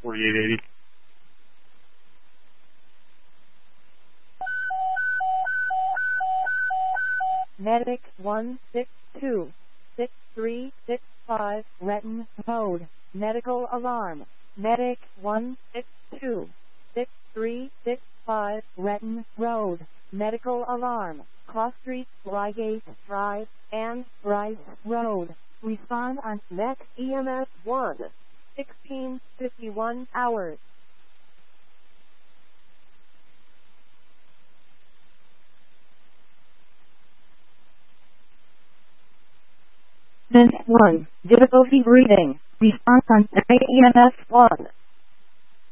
4880. Medic 162-6365 Renton Road. Medical alarm. Medic 162-6365 Renton Road. Medical alarm. Cross Street, Reigate Drive, and Rice Road. Respond on Met EMS 1. 1651 hours. Vent 1. Difficulty breathing. Response on EMS 1.